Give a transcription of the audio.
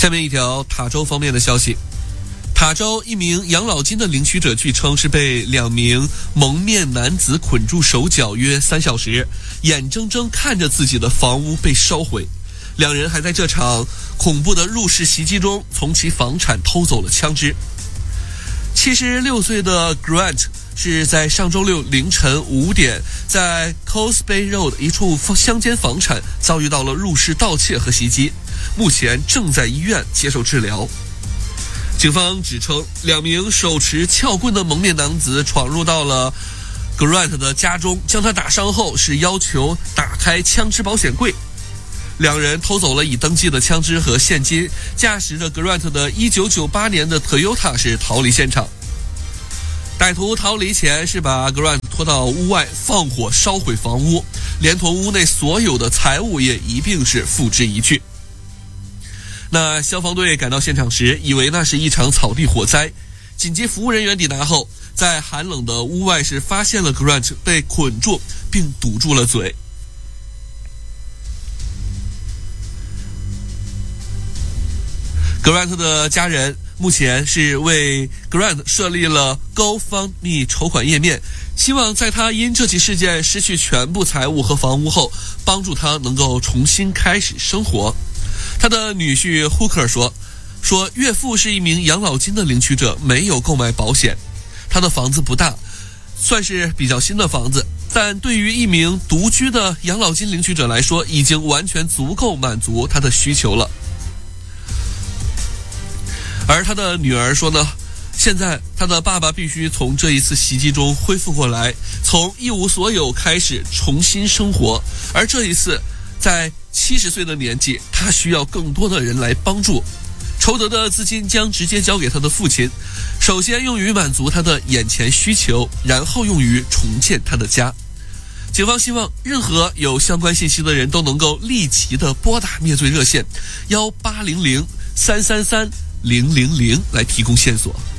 下面一条塔州方面的消息，塔州一名养老金的领取者据称是被2名蒙面男子捆住手脚约3小时，眼睁睁看着自己的房屋被烧毁。2人还在这场恐怖的入室袭击中从其房产偷走了枪支。76岁的 Grant 是在上周六凌晨5点在 Coast Bay Road 一处乡间房产遭遇到了入室盗窃和袭击，目前正在医院接受治疗。警方指称2名手持撬棍的蒙面男子闯入到了 Grant 的家中，将他打伤后是要求打开枪支保险柜。2人偷走了已登记的枪支和现金，驾驶着 Grant 的1998年的 Toyota 是逃离现场。歹徒逃离前是把 Grant 拖到屋外放火烧毁房屋，连同屋内所有的财物也一并是付之一炬。那消防队赶到现场时以为那是一场草地火灾，紧急服务人员抵达后，在寒冷的屋外是发现了 Grant 被捆住并堵住了嘴。Grant 的家人目前是为 Grant 设立了 GoFundMe 筹款页面，希望在他因这起事件失去全部财物和房屋后，帮助他能够重新开始生活。他的女婿 Hooker 说岳父是一名养老金的领取者，没有购买保险。他的房子不大，算是比较新的房子，但对于一名独居的养老金领取者来说，已经完全足够满足他的需求了。而他的女儿说呢，现在他的爸爸必须从这一次袭击中恢复过来，从一无所有开始重新生活，而这一次在70岁的年纪，他需要更多的人来帮助。筹得的资金将直接交给他的父亲，首先用于满足他的眼前需求，然后用于重建他的家。警方希望任何有相关信息的人都能够立即的拨打灭罪热线1800-333-000来提供线索。